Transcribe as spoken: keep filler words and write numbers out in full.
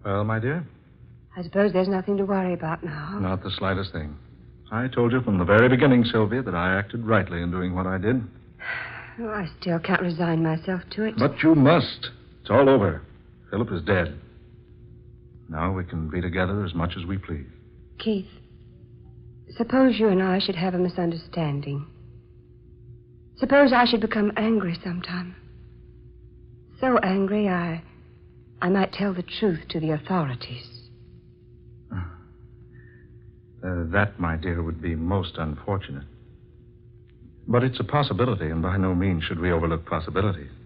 Well, my dear? I suppose there's nothing to worry about now. Not the slightest thing. I told you from the very beginning, Sylvia, that I acted rightly in doing what I did. Oh, I still can't resign myself to it. But you must. It's all over. Philip is dead. Now we can be together as much as we please. Keith, suppose you and I should have a misunderstanding. Suppose I should become angry sometime. So angry I... I might tell the truth to the authorities. Uh, that, my dear, would be most unfortunate. But it's a possibility, and by no means should we overlook possibilities.